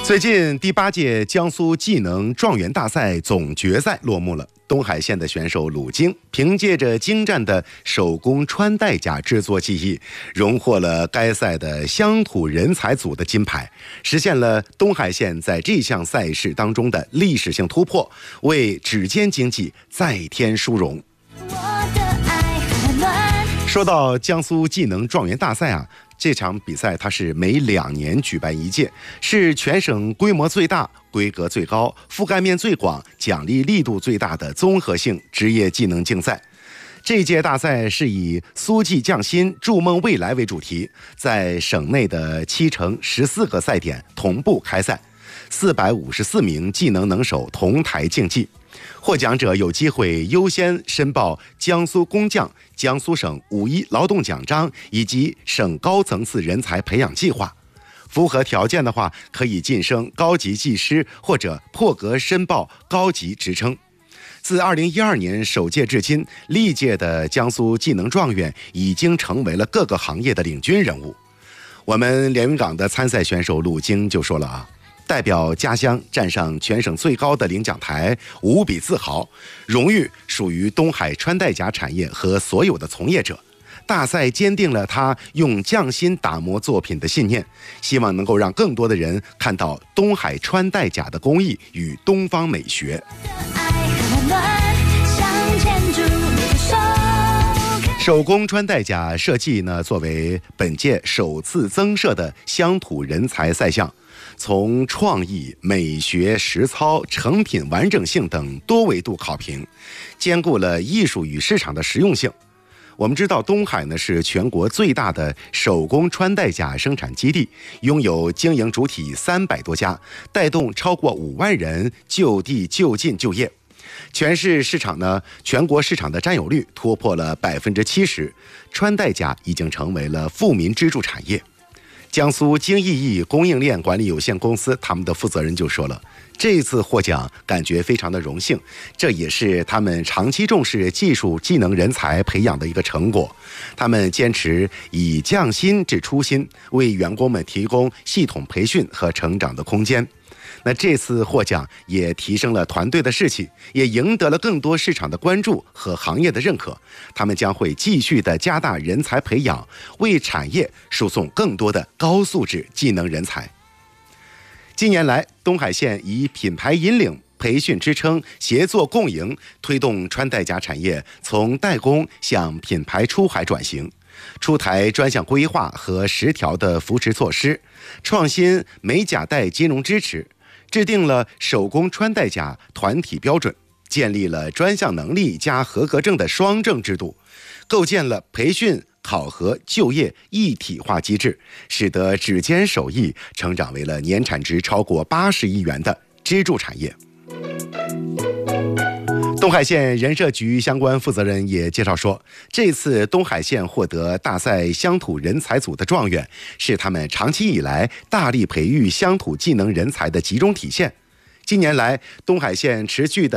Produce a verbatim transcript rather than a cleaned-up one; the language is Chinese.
最近第八届江苏技能状元大赛总决赛落幕了。东海县的选手鲁晶凭借着精湛的手工穿戴甲制作技艺，荣获了该赛的乡土人才组的金牌，实现了东海县在这项赛事当中的历史性突破，为指尖经济再添殊荣。说到江苏技能状元大赛啊，这场比赛它是每两年举办一届，是全省规模最大、规格最高、覆盖面最广、奖励力度最大的综合性职业技能竞赛。这届大赛是以苏技匠心、筑梦未来为主题，在省内的七城十四个赛点同步开赛，四百五十四名技能能手同台竞技。获奖者有机会优先申报江苏工匠、江苏省五一劳动奖章以及省高层次人才培养计划。符合条件的话，可以晋升高级技师或者破格申报高级职称。自二零一二年首届至今，历届的江苏技能状元已经成为了各个行业的领军人物。我们连云港的参赛选手鲁晶就说了啊，代表家乡站上全省最高的领奖台，无比自豪，荣誉属于东海穿戴甲产业和所有的从业者。大赛坚定了他用匠心打磨作品的信念，希望能够让更多的人看到东海穿戴甲的工艺与东方美学。手工穿戴甲设计呢，作为本届首次增设的乡土人才赛项，从创意、美学、实操、成品完整性等多维度考评，兼顾了艺术与市场的实用性。我们知道东海呢是全国最大的手工穿戴甲生产基地，拥有经营主体三百多家，带动超过五万人就地就近就业。全市市场呢，全国市场的占有率突破了百分之七十，穿戴甲已经成为了富民支柱产业。江苏京义义供应链管理有限公司他们的负责人就说了，这次获奖感觉非常的荣幸，这也是他们长期重视技术技能人才培养的一个成果。他们坚持以匠心治初心，为员工们提供系统培训和成长的空间。那这次获奖也提升了团队的士气，也赢得了更多市场的关注和行业的认可。他们将会继续的加大人才培养，为产业输送更多的高素质技能人才。近年来，东海县以品牌引领、培训支撑、协作共赢，推动穿戴甲产业从代工向品牌出海转型，出台专项规划和十条的扶持措施，创新美甲带金融支持，制定了手工穿戴甲团体标准，建立了专项能力加合格证的双证制度，构建了培训、考核、就业一体化机制，使得指尖手艺成长为了年产值超过八十亿元的支柱产业。东海县人社局相关负责人也介绍说，这次东海县获得大赛乡土人才组的状元，是他们长期以来大力培育乡土技能人才的集中体现。近年来，东海县持续的